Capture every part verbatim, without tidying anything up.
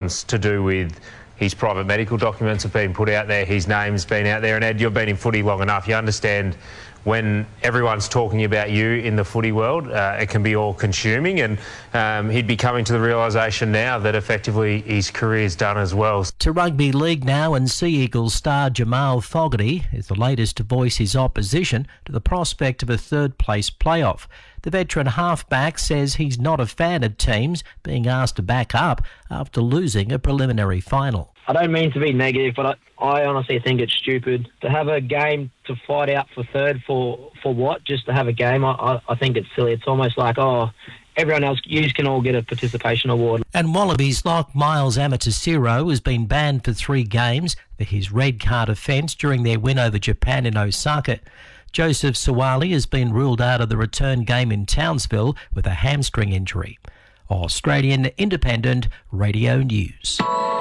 one's to do with his private medical documents have been put out there, his name's been out there, and Ed, you've been in footy long enough, you understand when everyone's talking about you in the footy world, uh, it can be all-consuming, and um, he'd be coming to the realisation now that effectively his career's done as well. To rugby league now, and Sea Eagles star Jamal Fogarty is the latest to voice his opposition to the prospect of a third-place playoff. The veteran halfback says he's not a fan of teams being asked to back up after losing a preliminary final. I don't mean to be negative, but I, I honestly think it's stupid to have a game to fight out for third for, for what? Just to have a game? I, I, I think it's silly. It's almost like, oh, everyone else, you can all get a participation award. And Wallabies lock Miles Amatasiro has been banned for three games for his red card offence during their win over Japan in Osaka. Joseph Sawali has been ruled out of the return game in Townsville with a hamstring injury. Australian Independent Radio News.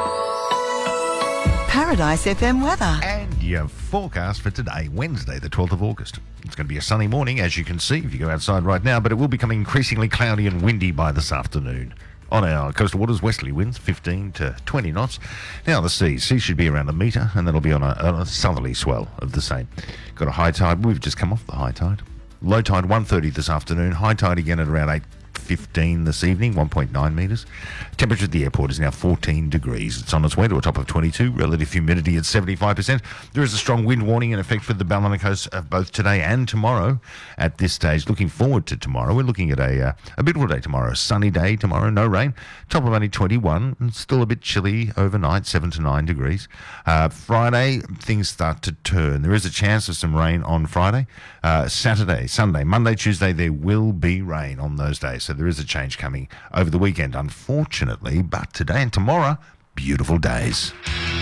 Paradise F M weather. And your forecast for today, Wednesday, the twelfth of August. It's going to be a sunny morning, as you can see if you go outside right now, but it will be becoming increasingly cloudy and windy by this afternoon. On our coastal waters, westerly winds, fifteen to twenty knots. Now the sea. Sea should be around a metre, and that'll be on a, on a southerly swell of the same. Got a high tide. We've just come off the high tide. Low tide, one thirty this afternoon. High tide again at around eight fifteen this evening, one point nine metres. Temperature at the airport is now fourteen degrees. It's on its way to a top of twenty-two. Relative humidity at seventy-five percent. There is a strong wind warning in effect for the Ballina Coast of both today and tomorrow. At this stage, looking forward to tomorrow. We're looking at a uh, a beautiful day tomorrow. A sunny day tomorrow, no rain. Top of only twenty-one, and still a bit chilly overnight, seven to nine degrees. Uh, Friday, things start to turn. There is a chance of some rain on Friday. Uh, Saturday, Sunday, Monday, Tuesday, there will be rain on those days. So there is a change coming over the weekend, unfortunately, but today and tomorrow, beautiful days.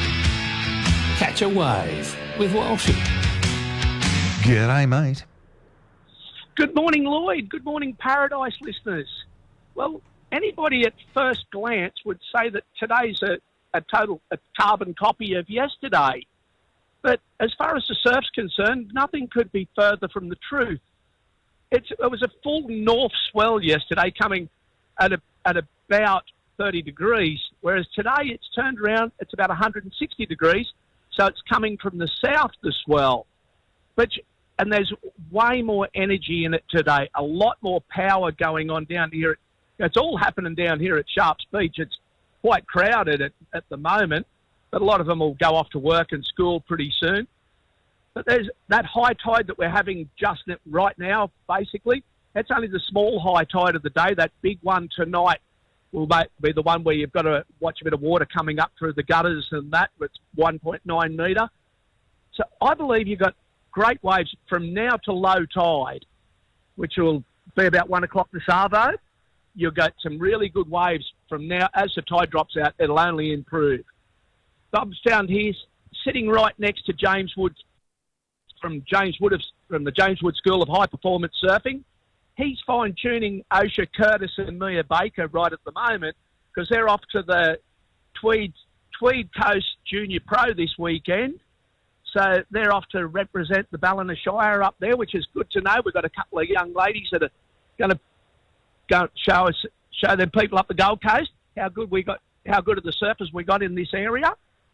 Catch a wave with Walshy. G'day, mate. Good morning, Lloyd. Good morning, Paradise listeners. Well, anybody at first glance would say that today's a, a total a carbon copy of yesterday. But as far as the surf's concerned, nothing could be further from the truth. It's, it was a full north swell yesterday coming at, a, at about thirty degrees, whereas today it's turned around, it's about one hundred sixty degrees, so it's coming from the south, the swell. But, and there's way more energy in it today, a lot more power going on down here. It's all happening down here at Sharps Beach. It's quite crowded at, at the moment, but a lot of them will go off to work and school pretty soon. But there's that high tide that we're having just right now, basically. That's only the small high tide of the day. That big one tonight will be the one where you've got to watch a bit of water coming up through the gutters and that. It's one point nine metre. So I believe you've got great waves from now to low tide, which will be about one o'clock this arvo. You'll get some really good waves from now. As the tide drops out, it'll only improve. Bob's down here, sitting right next to James Wood from James Wood of, from the James Wood School of High Performance Surfing. He's fine-tuning Osha Curtis and Mia Baker right at the moment because they're off to the Tweed, Tweed Coast Junior Pro this weekend. So they're off to represent the Ballina Shire up there, which is good to know. We've got a couple of young ladies that are going to go show us, show them people up the Gold Coast how good we got, how good are the surfers we got in this area.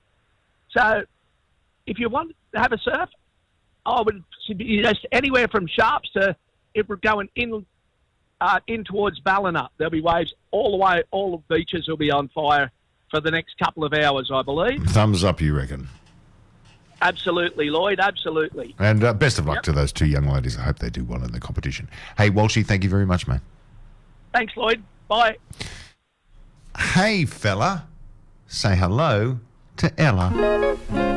So if you want to have a surf, I would suggest anywhere from Sharps to if we're going in uh, in towards Ballina. There'll be waves all the way. All the beaches will be on fire for the next couple of hours, I believe. Thumbs up, you reckon? Absolutely, Lloyd, absolutely. And uh, best of luck Yep. to those two young ladies. I hope they do well in the competition. Hey, Walshy, thank you very much, mate. Thanks, Lloyd. Bye. Hey, fella, say hello to Ella.